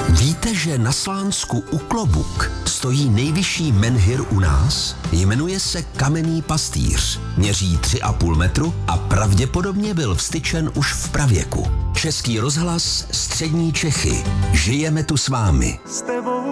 Víte, že na Slánsku u Klobuk stojí nejvyšší menhir u nás? Jmenuje se Kamenný pastýř. Měří 3,5 metru a pravděpodobně byl vztyčen už v pravěku. Český rozhlas, Střední Čechy. Žijeme tu s vámi. S tebou